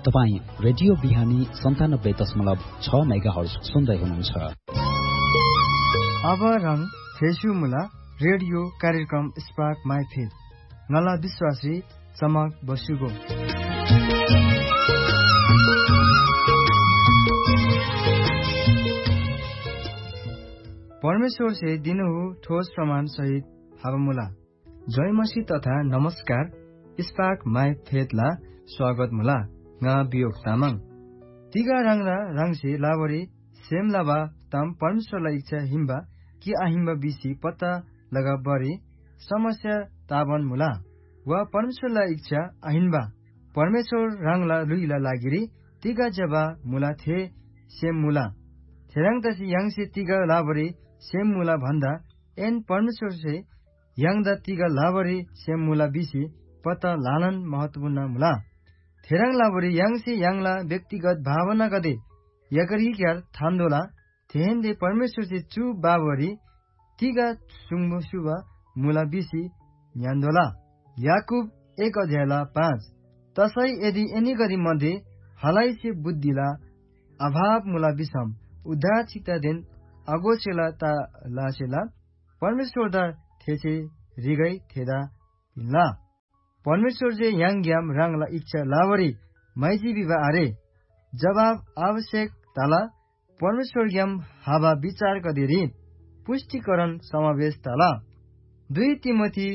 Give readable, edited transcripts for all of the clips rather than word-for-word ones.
तपाईँ रेडियो बिहानी 97.6 मेगाहर्ज सुन्दै हुनुहुन्छ। अब रङ फेसु मुला रेडियो कार्यक्रम स्पार्क माई फेथ नला विश्वासी चमक बसुगो परमेश्वर से दिनुहु ठोस प्रमाण सहित हावमुला जय मसी तथा नमस्कार स्पार्क माई फेथला स्वागत मुला nga biok tamang tiga rangna rangse labari sem laba tam परमेश्वरलाई इच्छा हिम्बा कि आहिम्बा बिसी पत्ता लगा बरी समस्या ताबन मुला वा परमेश्वरलाई इच्छा आहिम्बा परमेश्वर रंगला लुइला लागिरी तिगा जबा मुला थे सेम मुला थेरंग तसी yang से तिगा लाबरी सेम मुला भन्दा एन परमेश्वर से yang दा तिगा लाबरी सेम मुला बिसी पत्ता लालन महत्वपूर्ण मुला थेरंग लाबरी yang से yang ला व्यक्तिगत भावना कदे यकरी क्यार थांदोला थेहेंदे परमेश्वर से चू बाबरी तिगा सुंगबो सुबा मुला बिसी न्यान्दोला याकूब 1:5 तसै यदि एनी गरी मध्ये हलाई से बुद्धिला अभाव मुला बिसम उद्धार चिता दिन अगोसेला ता लासेला परमेश्वर दा थेचे रिगै थेदा पिला परमेश्वर जे yang ग्याम रंगला इच्छा लावरी मैजी विवा आरे जवाब आवश्यक ताला परमेश्वर ग्याम हावा विचार कदेरी पुष्टिकरण समावेश ताला 2 तिमोथी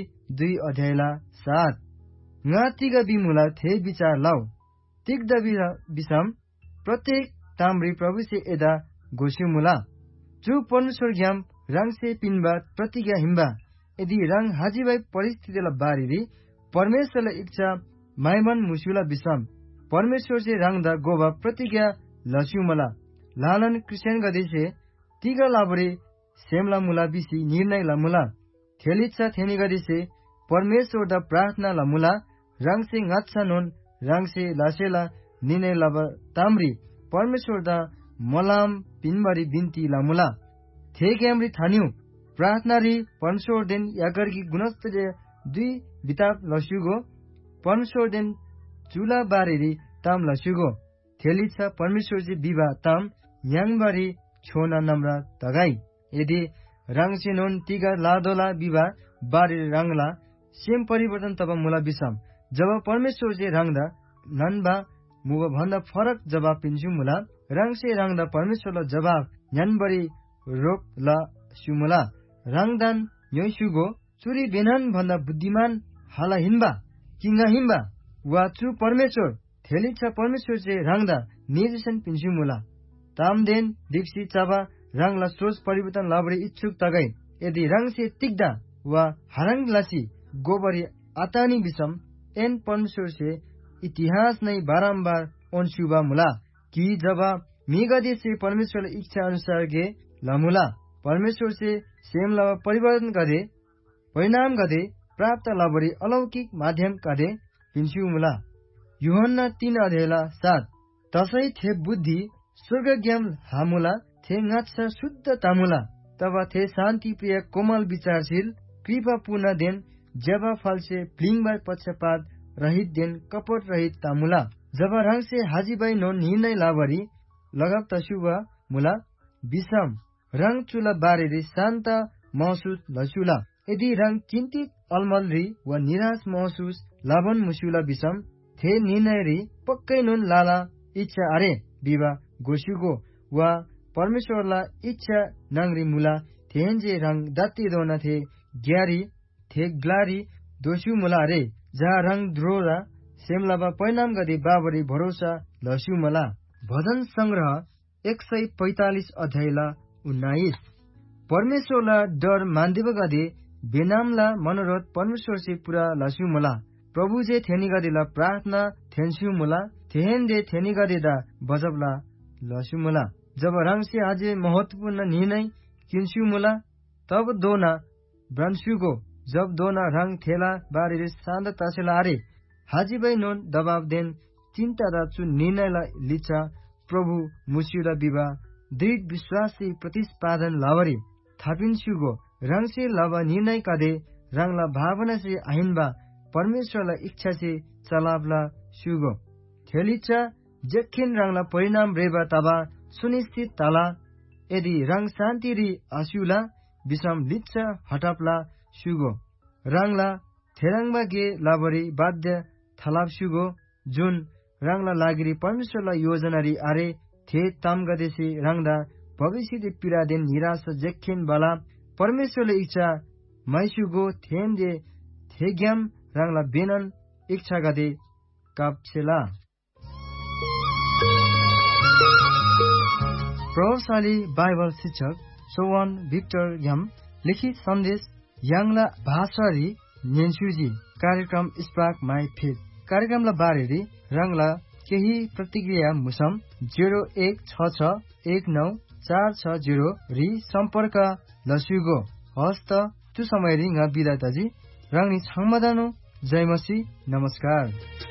2:7 ngatiga bimula थे विचार लाउ तिग्दा बिसम प्रत्येक ताम्री प्रभु से एदा गोशुमुला जो परमेश्वर ग्याम रंग से पिनबा प्रतिज्ञा हिम्बा यदि रंग हाजीबाई परिस्थितिला बारीरी परमेश्वरलाई इच्छा माइमन मुसुला बिसम परमेश्वर से रंगदा गोबा प्रतिज्ञा लसुमला लालन क्रिस्चियन गदेशे तिगा लाबरे सेमला मुला बिसी निर्णय ला मुला थेलिच्छा थेनी गदेशे परमेश्वर दा प्रार्थना ला मुला रंग से ngатsa नोन रंग से लासेला निर्णय ला ताम्री परमेश्वर दा मलाम पिनबारी बिन्ती ला मुला थे क्यामरी थान्यु प्रार्थना री परमेश्वर दिन यागरगी गुणस्तरीय 2 बिताब लसुगो परमेश्वर दिन चुला बारेरी ताम लसुगो थेलिच्छा परमेश्वर से बिबा ताम यांगबारी छोना नम्रा तगाई यदि रंग से नोन तिगा लादोला बिबा बारी रंगला सेम परिवर्तन तब मुला बिसम जब परमेश्वर से रंगदा ननबा मुबा भन्दा फरक जवाब पिन्सु मुला रंग से रंगदा परमेश्वरला जवाब न्यानबरी रोक ला सुमुला रंगदान योसुगो चुरी बेनन भन्दा बुद्धिमान हाला हिम्बा किंगा हिम्बा वा चु परमेश्वर थेलिच्छा परमेश्वर से रंगदा निर्देशन पिन्सु मुला तामदेन दीक्षी चाबा रंगला सोच परिवर्तन लाबरी इच्छुक तगै यदि रंग से तिग्दा वा हरंग लासी गोबरी आतानी बिसम एन परमेश्वर से इतिहास नै बारम्बार ओनसुबा मुला कि जब मेघादे से परमेश्वर इच्छा अनुसार गे लमुला परमेश्वर से सेमला परिवर्तन गरे परिणाम गरे प्राप्त लाबरी अलौकिक माध्यम कादे पिन्सु मुला यूहन्ना 3:7 तसै थे बुद्धि स्वर्ग ज्ञान हामुला थे ngатsa शुद्ध तामुला तब थे शान्ति प्रिय कोमल विचारशील कृपा पूर्ण देन जब फल से फ्लिंगबार पक्षपात रहित देन कपट रहित तामुला जब रंग से हाजीबाई नो निर्णय लाबरी लगब तसुवा मुला बिसम रंग चुला बारेरी शान्त महसुस लसुला यदि रंग चिन्तित अलमलरी व निराश महसुस लाभन मुसुला बिसम थे निर्णयरी पक्कै नुन लाला इच्छा अरे बिवा गोसुगो वा परमेश्वरला इच्छा नंगरी मुला थेन्जे रंग दत्ती दोना थे ग्यारी थे ग्लारी दोसु मुला अरे जहाँ रंग द्रोरा सेमलाबा परिणाम गदी बाबरी भरोसा लसु मला भजन संग्रह 145:19 परमेश्वरला डर मान्दिब गदे बेनामला मनोरथ परमेश्वर से पूरा लसु मला प्रभु जे थेनी गदेला प्रार्थना थेन्सु मुला थेहेन्दे थेनी गदेदा बजबला लसु मुला जब रंग से आज महत्वपूर्ण निर्णय किन्सु मुला तब दोना ब्रन्सुगो जब दोना रंग थेला बारे शान्त तासेला अरे हाजीबाई नोन दबाव देन चिन्ता दाचु निर्णयला लिचा प्रभु मुसिरा बिबा दृढ विश्वास से प्रतिस्पादन लावरी थापिन्सुगो रंग से लावा निर्णय कादे रंगला भावना से आहिनबा परमेश्वरला इच्छा से चलावला सुगो थेलिचा जेखिन रांला परिणाम रेबा तबा सुनिश्चित ताला यदि रां शान्ति री आस्युला विषम लिच्छ हटाप्ला सुगो रांला थेराङमा गे लाबरी बाध्य थलाप सुगो जुन रांला लागिरी परमेश्वरला योजना री आरे थे तामगदेशी रांदा भविष्य पीड़ा दिन निराश जेखिन बाला परमेश्वरले इच्छा मैसुगो थेन दे थेग्याम रांला बेनन इच्छा गदे काप्छेला प्रभावशाली बाइबल शिक्षक सोवन भिक्टर याम लिखित सन्देश याङला भाषारी नेन्सुजी कार्यक्रम स्पार्क माई फेथ कार्यक्रमला बारेरी रङला केही प्रतिक्रिया मुसम 0166194660 री सम्पर्क लसुगो हस्त तु समय रि nga बिदाताजी रङनी छाङमदानो जयमसी नमस्कार।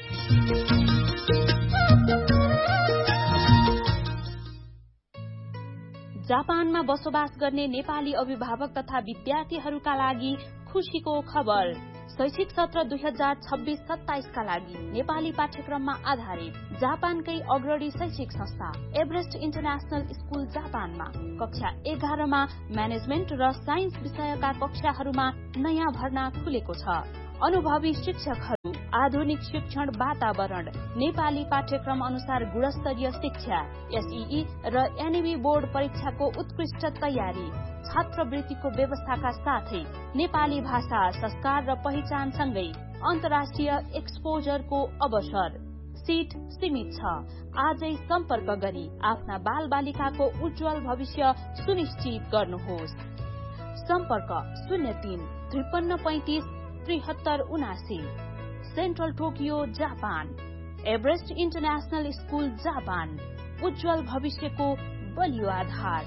जापानमा बसोबास गर्ने नेपाली अभिभावक तथा विद्यार्थीहरूका लागि खुशीको खबर। शैक्षिक सत्र 2026-27 का लागि नेपाली पाठ्यक्रममा आधारित जापानकै अग्रणी शैक्षिक संस्था एभरेस्ट इन्टरनेशनल स्कुल जापानमा कक्षा 11 मा म्यानेजमेन्ट र साइन्स विषयका कक्षाहरूमा नयाँ भर्ना खुलेको छ। अनुभवी शिक्षकहरू, आधुनिक शिक्षण वातावरण, नेपाली पाठ्यक्रम अनुसार गुणस्तरीय शिक्षा, एसईई र एनईबी बोर्ड परीक्षाको उत्कृष्ट तयारी, छात्रवृत्तिको व्यवस्थाका साथै नेपाली भाषा, संस्कार र पहिचान सँगै अन्तर्राष्ट्रिय एक्सपोजरको अवसर। सीट सीमित छ। आजै सम्पर्क गरी आफ्ना बालबालिकाको उज्जवल भविष्य सुनिश्चित गर्नुहोस्। सम्पर्क 03 5335 7379 central Tokyo Japan. Everest international school Japan, उज्जवल भविष्यको बलियो आधार।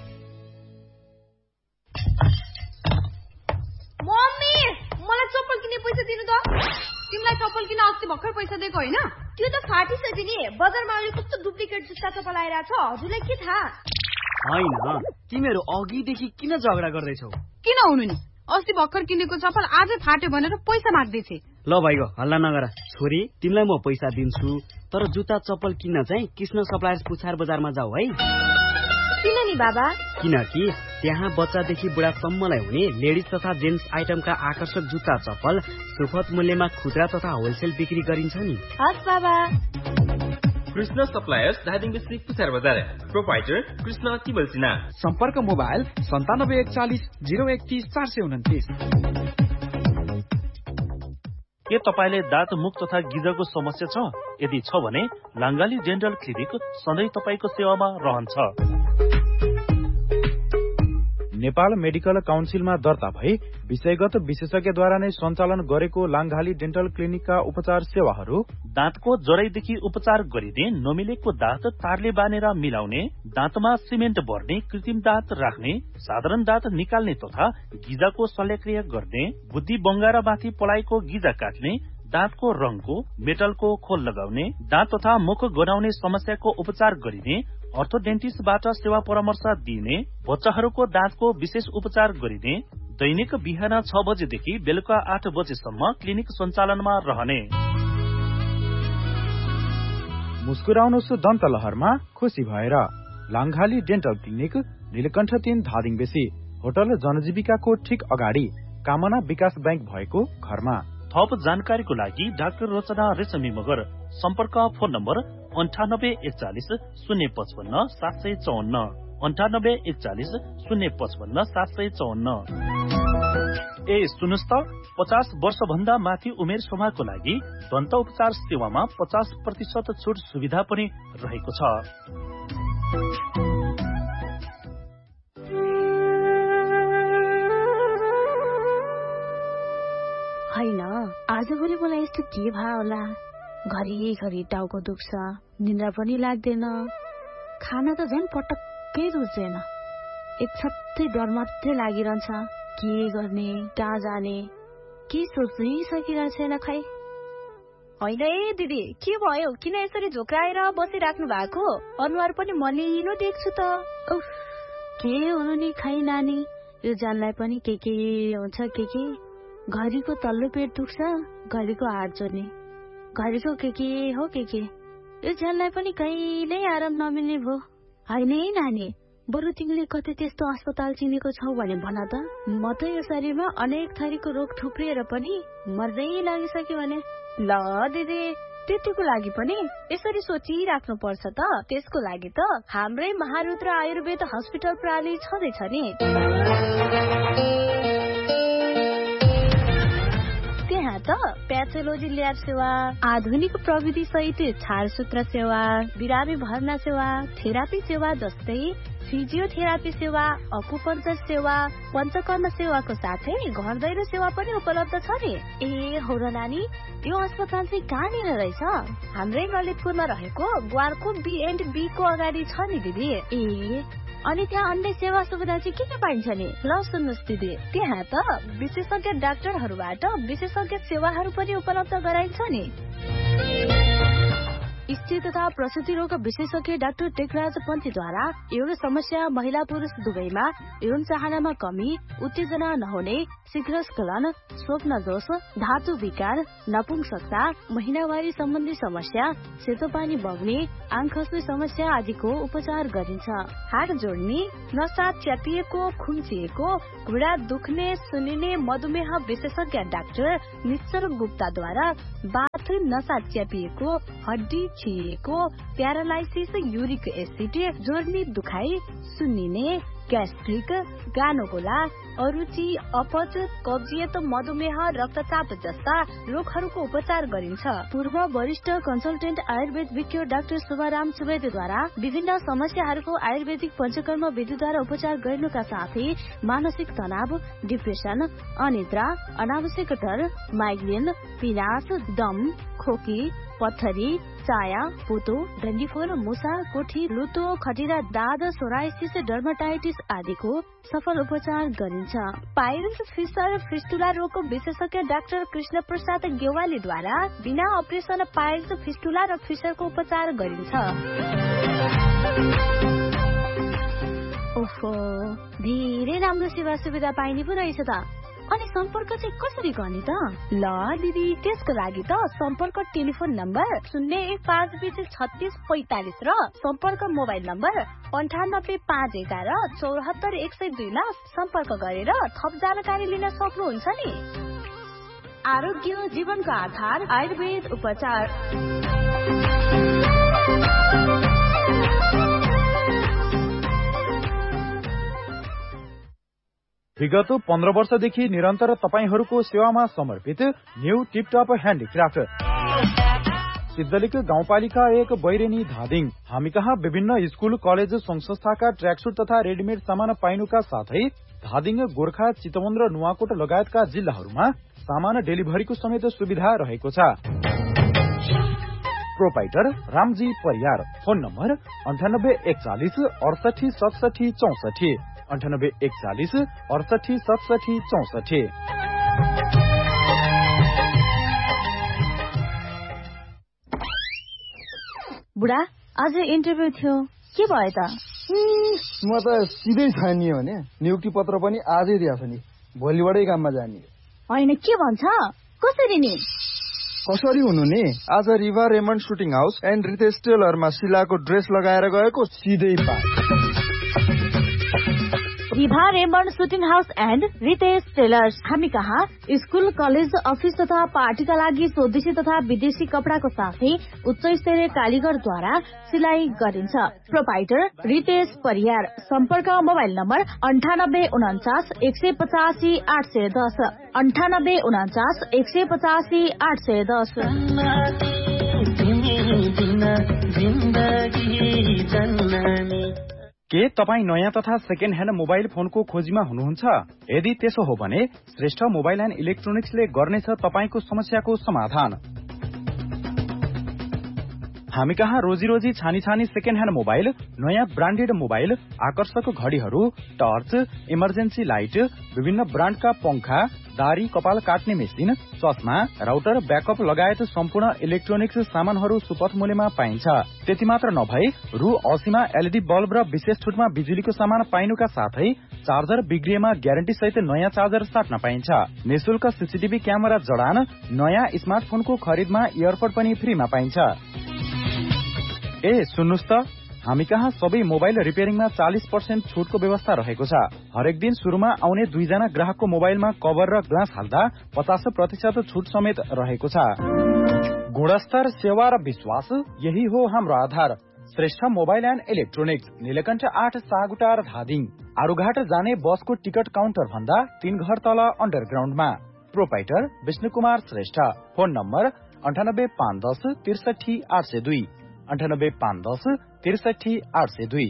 मम्मी मलाई चप्पल किन्ने पैसा दिनु त। तिमीलाई चप्पल किन्न अस्ति भर्खर पैसा दिएको हैन? त्यो त फाटिसक्यो नि। बजारमा अहिले कस्तो डुप्लिकेट जुत्ता चप्पल आइरहेछ, हजुरलाई के थाहा? हैन, तिमीहरू अघिदेखि किन झगडा गर्दैछौ? किन हुनु नि, अस्ति भर्खर किनेको चप्पल आजै फाट्यो भनेर पैसा माग्दैछे। ल भाइको हल्ला नगर। छोरी, तिमीलाई म पैसा दिन्छु, तर जुत्ता चप्पल किन्न चाहिँ कृष्ण सप्लायर्स पुछार बजारमा जाऊ है। किन नि बाबा? किनकि त्यहाँ बच्चादेखि बुढासम्मलाई हुने लेडिज तथा जेन्ट्स आइटमका आकर्षक जुत्ता चप्पल सुपथ मूल्यमा खुद्रा तथा होलसेल बिक्री गरिन्छ नि। हस् बाबा। कृष्ण सप्लायर्स धादिङ डिस्ट्रिक्ट पुछार बजार। प्रोपाइटर कृष्ण किबलसिना। सम्पर्क मोबाइल 9741 031 429। के तपाईले दाँत मुख तथा गिजको समस्या छ? यदि छ भने लाङ्गाली डेन्टल क्लिनिक सधैँ तपाईको सेवामा रहन्छ। नेपाल मेडिकल काउन्सिलमा दर्ता भई विषयगत विशेषज्ञद्वारा नै सञ्चालन गरेको लाङ्गाली डेन्टल क्लिनिकका उपचार सेवाहरू दाँतको जराइदेखि उपचार गरिने, नमिलेको दाँत तारले बानेर मिलाउने, दाँतमा सिमेन्ट भर्ने, कृत्रिम दाँत राख्ने, साधारण दाँत निकाल्ने तथा गिजाको शल्यक्रिया गर्ने, बुद्धि बङ्गारा माथि पलाएको गिजा काट्ने, दाँतको रङको, मेटलको खोल लगाउने, दाँत तथा मुख गनाउने समस्याको उपचार गरिने, अर्थोडेन्टिस्टबाट सेवा परामर्श दिइने, बच्चाहरूको दाँतको विशेष उपचार गरिने, दैनिक बिहान 6 बजेदेखि बेलुका 8 बजेसम्म क्लिनिक सञ्चालनमा रहने। मुस्कुराउनुहोस् दन्त लहरमा खुसी भएर। लाङ्गाली डेन्टल क्लिनिक नीलकण्ठ 3 धादिङ बेसी, होटल जनजीविकाको ठिक अगाडि, कामना विकास बैंक भएको घरमा। थप जानकारीको लागि डाक्टर रचना रेशमी मगर। सम्पर्क फोन नम्बर 9841 055 754 9841 055 754। ए सुन्नुस् त, 50 वर्ष भन्दा माथि उमेर समूहको लागि दन्त उपचार सेवामा 50% छुट सुविधा पनि रहेको छ। हैन, आजभोलि मलाई यस्तो के भयो होला? घरिघरि टाउको दुख्छ, निन्द्रा पनि लाग्दैन, खाना त झन् पटक्कै रुच्दैन, एक छत्तै डर मात्रै लागिरहन्छ। के गर्ने, कहाँ जाने, के सोच्नै सकिरहेको छैन खै। होइन है दिदी, के भयो? किन यसरी झोक्राएर बसिराख्नु भएको? अनुहार पनि मलिनो देख्छु त। के हुनु नि खै नानी, यो जानलाई पनि के हुन्छ के घरिको तल्लो पेट दुख्छ, घरिको हात जोड्ने, घरिको के हो के यो झ्याललाई पनि कहिल्यै आराम नमिल्ने भयो। होइन है नानी, बरु तिमीले कतै त्यस्तो अस्पताल चिनेको छौ भने भन त। म त यो शरीरमा अनेक थरीको रोग थुप्रिएर पनि मर्दै लागिसक्यो भने। ल दिदी, त्यतिको लागि पनि यसरी सोचिराख्नु पर्छ त। त्यसको लागि त हाम्रै महारुद्र आयुर्वेद हस्पिटल प्रणाली छँदैछ नि। त्यहाँ त प्याथोलोजी ल्याब सेवा, आधुनिक प्रविधि सहित छारसूत्र सेवा, बिरामी भर्ना सेवा, थेरापी सेवा जस्तै फिजियोथेरापी सेवा, अकुपंचर सेवा, पञ्चकर्म सेवाको साथै घर दैलो सेवा पनि उपलब्ध छ नि। ए हो र नानी, यो अस्पताल चाहिँ कहाँनिर रहेछ? हाम्रै ललितपुरमा रहेको ग्वारको B&B को अगाडि छ नि दिदी। ए अनि त्यहाँ अन्य सेवा सुविधा चाहिँ के पाइन्छ नि? ल सुन्नुहोस् दिदी, त्यहाँ त विशेषज्ञ डाक्टरहरूबाट विशेषज्ञ सेवाहरू पनि उपलब्ध गराइन्छ नि। स्त्री तथा प्रसूति रोग विशेषज्ञ डाक्टर टेकराज पन्थीद्वारा यौन समस्या महिला पुरुष दुवैमा यौन चाहनामा कमी, उत्तेजना नहुने, शीघ्र स्खलन, स्वप्न दोष, धातु विकार, नपुंसकता, महिनावारी सम्बन्धी समस्या, सेतो पानी बग्ने, आँख खस्ने समस्या आदिको उपचार गरिन्छ। हाड जोड्ने, नसा च्यापिएको, खुम्चिएको, घुँडा दुख्ने, सुनिने मधुमेह विशेषज्ञ डाक्टर निश्चल गुप्ताद्वारा बाथ नसा च्यापिएको, हड्डी छिएको, प्यारालाइसिस, युरिक एसिड, जोर्नी दुखाइ, सुन्निने, ग्यास्ट्रिक, गानोगोला, अरुचि, अपच, कब्जियत, मधुमेह, रक्तचाप जस्ता रोगहरूको उपचार गरिन्छ। पूर्व वरिष्ठ कन्सल्टेन्ट आयुर्वेद विज्ञ डाक्टर शुभाराम सुवेदीद्वारा विभिन्न समस्याहरूको आयुर्वेदिक पञ्चकर्म विधिद्वारा उपचार गर्नुका साथै मानसिक तनाव, डिप्रेसन, अनिद्रा, अनावश्यक डर, माइग्रेन, पिनास, दम, खोकी, पत्थरी, चाया, पुतो, डन्डीफोर, मुसा, कोठी, लुतो, खटिरा, दाद, सोराइसिस, डर्माटाइटिस आदिको सफल उपचार गरिन्छ। पाइल्स, फिसर, फिस्टुला रोगको विशेषज्ञ डाक्टर कृष्ण प्रसाद गेवालीद्वारा बिना अपरेसन पाइल्स, फिस्टुला र फिसरको उपचार गरिन्छ। ओहो, धेरै राम्रो सेवा सुविधा पाइने पो रहेछ त। अनि सम्पर्क चाहिँ कसरी गर्ने त? ल दिदी, त्यसको लागि त सम्पर्क टेलिफोन नम्बर 015203645 र सम्पर्क मोबाइल नम्बर 9851174102 मा सम्पर्क गरेर थप जानकारी लिन सक्नुहुन्छ नि। आरोग्य जीवनको आधार आयुर्वेद उपचार। विगत 15 वर्षदेखि निरन्तर तपाईहरूको सेवामा समर्पित न्यू टिपटप ह्यान्डिक्राफ्ट सिद्धलिक गाउँपालिका 1 बैरेनी धादिङ। हामी कहाँ विभिन्न स्कूल, कलेज, संघ संस्थाका ट्र्याकसुट तथा रेडिमेड सामान पाइनुका साथै धादिङ, गोर्खा, चितवन र नुवाकोट लगायतका जिल्लाहरूमा सामान डेलिभरीको समेत सुविधा रहेको छ। Proprietor Ramji Pariyar. Phone number 9841 68 67 64 9841 68 67 64। बुढा, आज इन्टरभ्यू थियो, के भयो त? म त सिधै छानियो भने नियुक्ति पत्र पनि आजै दिएको छ नि, भोलिबाटै काममा जाने। होइन, के भन्छ? कसरी नि? कसरी हुनु नि, आज Riva Raymond shooting house and Ritesh टेलरमा सिलाको dress लगाएर गएको, सिधै पाए। Riva Raymond shooting house and Ritesh tailors. हामी कहाँ स्कूल, कलेज, अफिस तथा पार्टीका लागि स्वदेशी तथा विदेशी कपडाको साथै उच्च स्तरीय कालीगरद्वारा सिलाइ गरिन्छ। प्रोपाइटर रितेश परियार। सम्पर्क मोबाइल नम्बर 9849 185 810 9849 185 810। के तपाईँ नयाँ तथा सेकेन्ड ह्यान्ड मोबाइल फोनको खोजीमा हुनुहुन्छ? यदि त्यसो हो भने श्रेष्ठ मोबाइल एन्ड इलेक्ट्रोनिक्सले गर्नेछ तपाईको समस्याको समाधान। हामी कहाँ रोजी छानी सेकेन्ड ह्यान्ड मोबाइल, नयाँ ब्रान्डेड मोबाइल, आकर्षक घडीहरू, टर्च, इमर्जेन्सी लाइट, विभिन्न ब्रान्डका पंखा, दारी, कपाल काट्ने मेसिन, चस्मा, राउटर, ब्याकअप लगायत सम्पूर्ण इलेक्ट्रोनिक्स सामानहरू सुपथ मूल्यमा पाइन्छ। त्यति मात्र नभई रु 80 मा एलईडी बल्ब र विशेष छुटमा बिजुलीको सामान पाइनुका साथै चार्जर बिग्रिएमा ग्यारेन्टी सहित नयाँ चार्जर साट्न पाइन्छ। निशुल्क सीसीटीभी क्यामेरा जडान, नयाँ स्मार्टफोनको खरिदमा इयरफोन पनि फ्रीमा पाइन्छ। ए सुन्नुस् त, हामी कहाँ सबै मोबाइल रिपेयरिङमा 40% छुटको व्यवस्था रहेको छ। हरेक दिन सुरुमा आउने 2 जना ग्राहकको मोबाइलमा कभर र ग्लास हाल्दा 50% छुट समेत रहेको छ। गुणस्तर, सेवा र विश्वास, यही हो हाम्रो आधार। Shrestha mobile and electronics, Neelkanth 8 सागुटार Dhading. Arughat जाने बसको टिकट काउन्टर भन्दा 3 घर तल अन्डरग्राउन्डमा। Proprietor Vishnu Kumar Shrestha. Phone number 985110 63802, 985110 63802।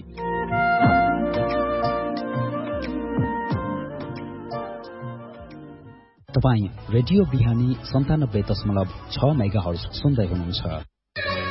तपाईँ रेडियो बिहानी 97.6 मेगाहर्ज सुन्दै हुनुहुन्छ।